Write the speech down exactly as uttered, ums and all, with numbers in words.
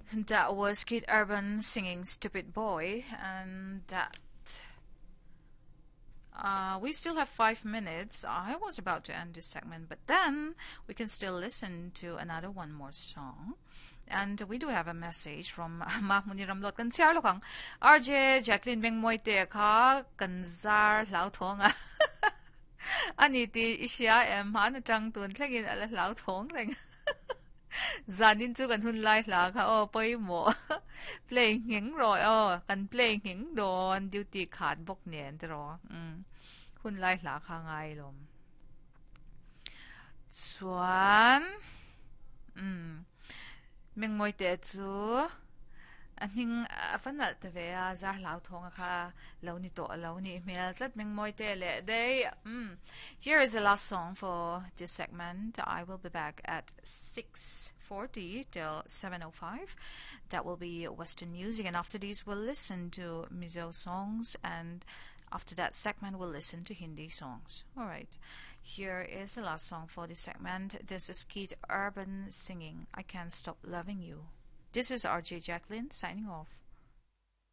That was Kid Urban singing Stupid Boy, and that. Uh, we still have five minutes. I was about to end this segment, but then we can still listen to another one more song. And we do have a message from Mahmuni Ramlot. Kan siar lo kang R J Jacqueline Beng Moite ka kan zar lao thong a. Ani ti isya em han tang tun thlagin ala lao thong reng. Zanin chu kan hun lai la ka o poi mo. Play ngeng rồi o kan play ngeng don duty card bok nien te ro. Mm. Hun lai la ka ngai lom. Chuan. Mm. Mình ngồi tệ chú mình phân nợ tệ về zar lao thong ka lâu ni to lâu ni mail that mình ngồi tệ lệ đây. Mm. Here is the last song for this segment. I will be back at six forty till seven oh five. That will be Western music, and after these we'll listen to Mizo songs, and after that segment we'll listen to Hindi songs. All right. Here is the last song for this segment. This is Kid Urban singing I Can't Stop Loving You. This is R J Jacqueline signing off.